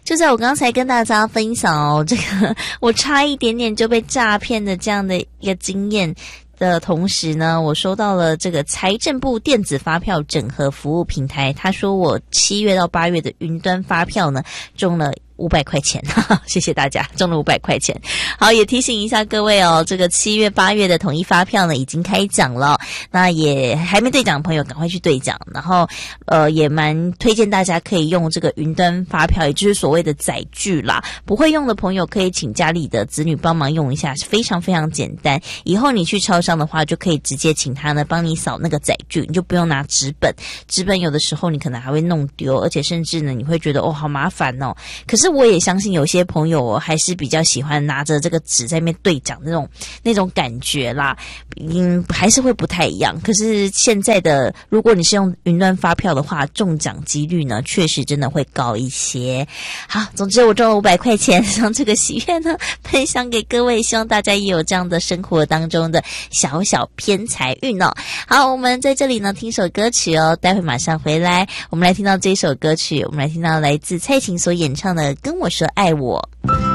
就在我刚才跟大家分享这个我差一点点就被诈骗的这样的一个经验的同时呢，我收到了这个财政部电子发票整合服务平台，他说我7月到8月的云端发票呢中了500块钱，谢谢大家，中了500块钱。好，也提醒一下各位这个7月8月的统一发票呢已经开奖了，那也还没兑奖的朋友赶快去兑奖，然后也蛮推荐大家可以用这个云端发票，也就是所谓的载具啦，不会用的朋友可以请家里的子女帮忙用一下，非常非常简单，以后你去超商的话就可以直接请他呢帮你扫那个载具，你就不用拿纸本有的时候你可能还会弄丢，而且甚至呢你会觉得好麻烦可是我也相信有些朋友还是比较喜欢拿着这个纸在那边兑奖那种感觉啦，还是会不太一样。可是现在的如果你是用云端发票的话，中奖几率呢确实真的会高一些。好，总之我中了500块钱，让这个喜悦呢分享给各位，希望大家也有这样的生活当中的小小偏财运好，我们在这里呢听首歌曲待会马上回来，我们来听到这首歌曲，我们来听到来自蔡琴所演唱的《跟我说爱我》。